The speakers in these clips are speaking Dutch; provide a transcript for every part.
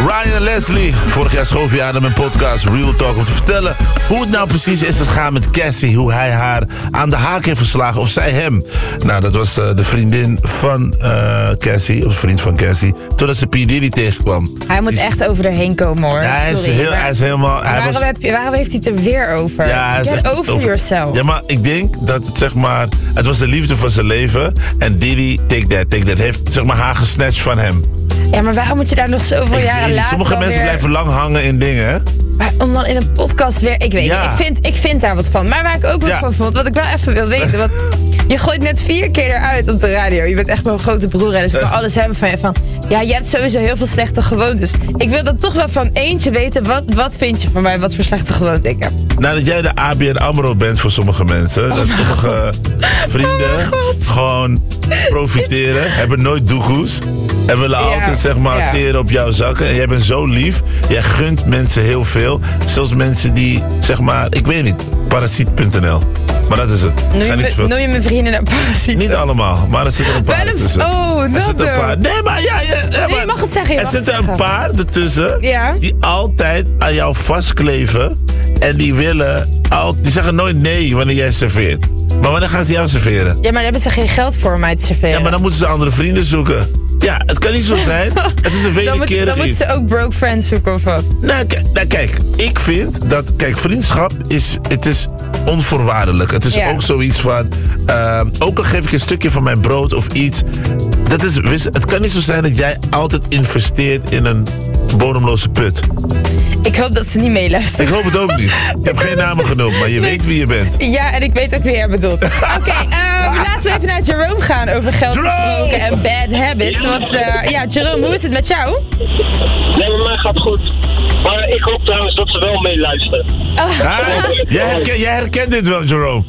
Ryan Leslie, vorig jaar schoof je aan in mijn podcast Real Talk om te vertellen hoe het nou precies is gegaan met Cassie. Hoe hij haar aan de haak heeft geslagen, of zij hem. Nou, dat was de vriendin van Cassie, of vriend van Cassie, totdat ze P. Diddy tegenkwam. Hij moet echt over erheen komen, hoor. Ja, hij is helemaal... Waarom heeft hij het er weer over? Ja, Get over yourself. Ja, maar ik denk dat het, zeg maar, het was de liefde van zijn leven. En Diddy, take that, heeft, zeg maar, haar gesnatcht van hem. Ja, maar waarom moet je daar nog zoveel jaren later sommige mensen weer... blijven lang hangen in dingen, hè? Maar om dan in een podcast weer... Ik weet niet, ik vind daar wat van. Maar waar ik ook wat van vond, wat ik wel even wil weten... Want je gooit net 4 keer eruit op de radio. Je bent echt mijn grote broer en dus ik wil alles hebben van je. Ja, je hebt sowieso heel veel slechte gewoontes. Ik wil dan toch wel van eentje weten. Wat vind je van mij? Wat voor slechte gewoonte ik heb? Nou, dat jij de ABN AMRO bent voor sommige mensen. Dat sommige vrienden gewoon profiteren. Hebben nooit doegoes. En willen altijd, zeg maar, teren op jouw zakken. En jij bent zo lief. Jij gunt mensen heel veel. Zelfs mensen die, zeg maar, ik weet niet, parasiet.nl. Maar dat is het. Noem je mijn vrienden een parasiet? Niet allemaal, maar er zitten een paar ertussen. Er zitten een paar. Nee, maar je mag het zeggen. Er zitten een paar ertussen die altijd aan jou vastkleven. En die die zeggen nooit nee wanneer jij serveert. Maar wanneer gaan ze jou serveren? Ja, maar daar hebben ze geen geld voor om mij te serveren. Ja, maar dan moeten ze andere vrienden zoeken. Ja, het kan niet zo zijn. Het is een wederkerig iets. Dan moeten ze ook broke friends zoeken of wat? Nou, kijk, ik vind dat... Kijk, vriendschap is onvoorwaardelijk. Het is ook zoiets van... ook al geef ik een stukje van mijn brood of iets... Het kan niet zo zijn dat jij altijd investeert in een bodemloze put. Ik hoop dat ze niet meeluisteren. Ik hoop het ook niet. Ik heb geen namen genoemd, maar je weet wie je bent. Ja, en ik weet ook wie jij bedoelt. Oké, laten we even naar Jerome gaan over geld gesproken en bad habits. Want Jerome, hoe is het met jou? Nee, met mij gaat het goed. Maar ik hoop trouwens dat ze wel meeluisteren. Jij herkent dit wel, Jerome?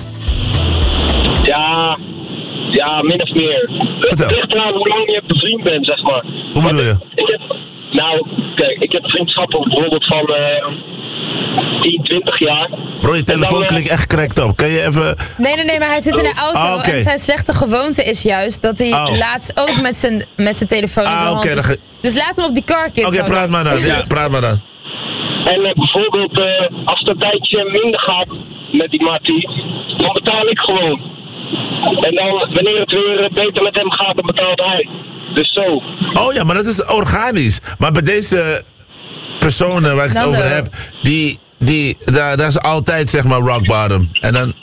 Ja, min of meer. Vertel. Het ligt eraan hoe lang je bevriend bent, zeg maar. Hoe bedoel je? Ik heb vriendschappen bijvoorbeeld van 10, 20 jaar. Bro, je telefoon klinkt echt cracked op. Kan je even... Nee, maar hij zit in de auto. En zijn slechte gewoonte is juist dat hij laatst ook met zijn telefoon in zijn hand. Dus laat hem op die car kitten. Oké, praat maar dan. Ja, praat maar dan. En bijvoorbeeld, als het een tijdje minder gaat met die Marty, dan betaal ik gewoon. En dan, wanneer het weer beter met hem gaat, dan betaalt hij. Dus zo. Oh ja, maar dat is organisch. Maar bij deze personen waar ik het over heb, daar is altijd, zeg maar, rock bottom. En dan...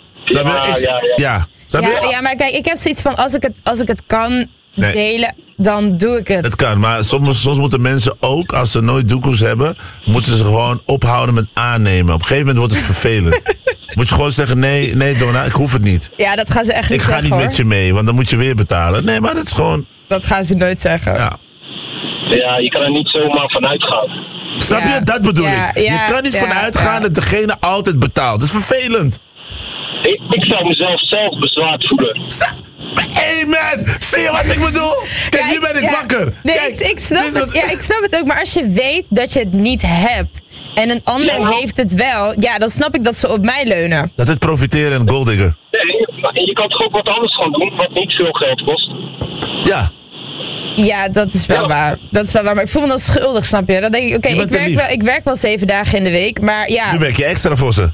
Ja, maar kijk, ik heb zoiets van, als ik het kan delen, dan doe ik het. Het kan, maar soms moeten mensen ook, als ze nooit doekoes hebben, moeten ze gewoon ophouden met aannemen. Op een gegeven moment wordt het vervelend. Moet je gewoon zeggen, nee Donna, ik hoef het niet. Ja, dat gaan ze echt niet zeggen, Ik ga niet met je mee, want dan moet je weer betalen. Nee, maar dat is gewoon... Dat gaan ze nooit zeggen. Ja, je kan er niet zomaar van uitgaan. Snap je? Dat bedoel ik. Je kan niet van uitgaan dat degene altijd betaalt. Dat is vervelend. Ik zou mezelf zelf bezwaard voelen. Amen! Zie je wat ik bedoel? Kijk, nu ben ik wakker. Nee, Kijk, ik snap het ook. Maar als je weet dat je het niet hebt en een ander heeft het wel, dan snap ik dat ze op mij leunen. Dat het profiteren en golddigger. Nee, je kan toch ook wat anders gaan doen, wat niet veel geld kost. Ja. Ja, dat is wel waar. Dat is wel waar, maar ik voel me dan schuldig, snap je? Dan denk ik, ik werk wel 7 dagen in de week, maar ja... Nu werk je extra voor ze.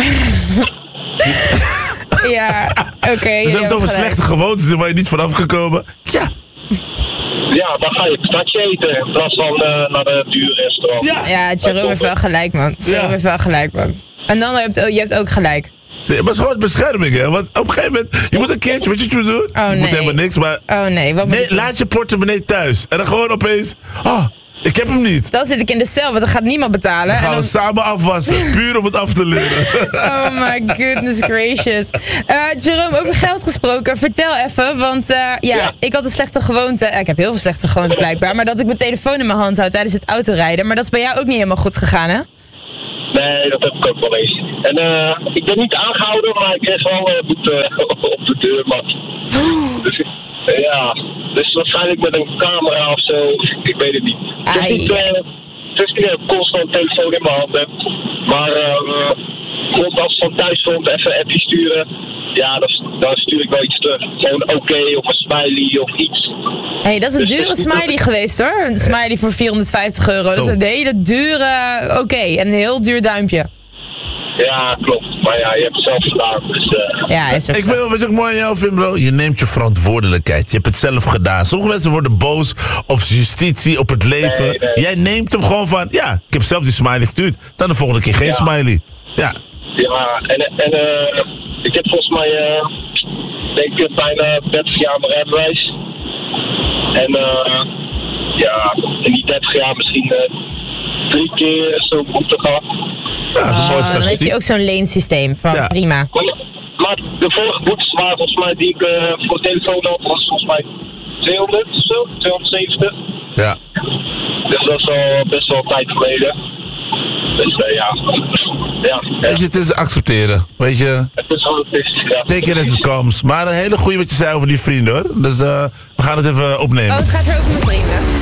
Ja, oké. Dus je hebt toch een slechte gewoontes waar je niet vanaf gekomen? Ja. Ja, dan ga je patatje eten in plaats van naar de dure restaurant. Ja, Jerome heeft wel gelijk, man. En dan je hebt ook gelijk. Maar het is gewoon bescherming, hè? Want op een gegeven moment, je moet een keertje, weet je wat je moet doen? Je moet helemaal niks, maar... laat je portemonnee thuis. En dan gewoon opeens... ik heb hem niet. Dan zit ik in de cel, want dan gaat niemand betalen. Dan gaan we samen afwassen, puur om het af te leren. Oh my goodness gracious. Jerome, over geld gesproken, vertel even. Want ik had een slechte gewoonte. Ik heb heel veel slechte gewoontes blijkbaar. Maar dat ik mijn telefoon in mijn hand houd tijdens het autorijden. Maar dat is bij jou ook niet helemaal goed gegaan, hè? Nee, dat heb ik ook wel eens. En ik ben niet aangehouden, maar ik kreeg wel boete op de deurmat. Dus waarschijnlijk met een camera of zo, ik weet het niet. Het is niet dat ik constant een telefoon in mijn hand heb. Maar als ik van thuis komt, even een appje sturen. Ja, dan stuur ik wel iets terug. Gewoon oké, of een smiley of iets. Hey, dat is een dure smiley geweest hoor. Een smiley voor €450. Dat is een hele dure oké. En een heel duur duimpje. Ja, klopt. Maar ja, je hebt het zelf gedaan. Dus, ja, is ik wil, wat ik mooi aan jou vind, bro. Je neemt je verantwoordelijkheid. Je hebt het zelf gedaan. Sommige mensen worden boos op justitie, op het leven. Nee. Jij neemt hem gewoon van, ja, ik heb zelf die smiley gestuurd. Dan de volgende keer geen smiley. Ja. Ja, en ik heb volgens mij, denk ik, bijna 30 jaar mijn rijbewijs. En ja, in die 30 jaar misschien 3 keer zo boete gehad. Ja, dat is een mooi statistiek. Dan heeft hij ook zo'n leensysteem van prima. Maar de vorige boetes waren volgens mij die ik voor de telefoon had, was volgens mij 200 of zo, 270. Ja. Dus dat is al best wel een tijd geleden. Dus ja. Weet je, het is accepteren, weet je. Het is wel het is, ja. Take it as it comes. Maar een hele goeie wat je zei over die vrienden hoor. Dus we gaan het even opnemen. Oh, het gaat er over mijn vrienden.